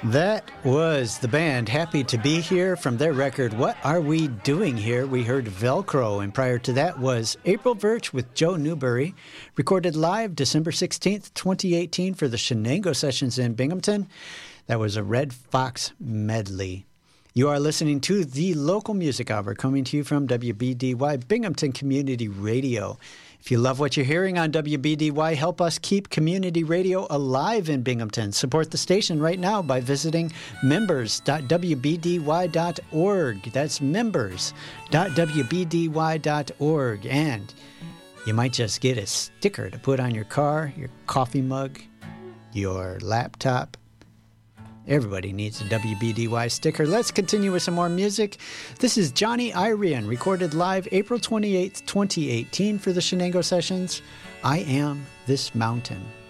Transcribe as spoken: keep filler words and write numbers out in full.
That was the band Happy to Be Here from their record, What Are We Doing Here? We heard Velcro, and prior to that was April Birch with Joe Newberry, recorded live December sixteenth, twenty eighteen for the Shenango Sessions in Binghamton. That was a Red Fox medley. You are listening to the Local Music Hour, coming to you from W B D Y Binghamton Community Radio. If you love what you're hearing on W B D Y, help us keep community radio alive in Binghamton. Support the station right now by visiting members dot w b d y dot org. That's members dot w b d y dot org. And you might just get a sticker to put on your car, your coffee mug, your laptop. Everybody needs a W B D Y sticker. Let's continue with some more music. This is Johnny Irian, recorded live April twenty-eighth, twenty eighteen for the Shenango Sessions. I Am This Mountain.